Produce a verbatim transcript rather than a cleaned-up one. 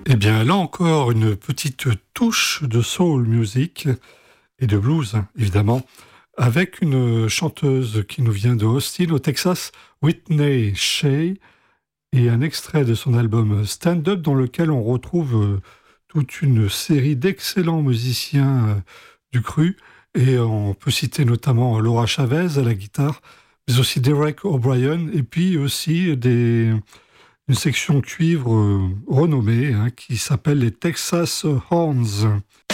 Eh bien, là encore, une petite touche de soul music et de blues, évidemment, avec une chanteuse qui nous vient de Austin, au Texas, Whitney Shea, et un extrait de son album Stand Up, dans lequel on retrouve euh, toute une série d'excellents musiciens euh, du cru, et on peut citer notamment Laura Chavez à la guitare, mais aussi Derek O'Brien, et puis aussi des, une section cuivre euh, renommée hein, qui s'appelle les Texas Horns.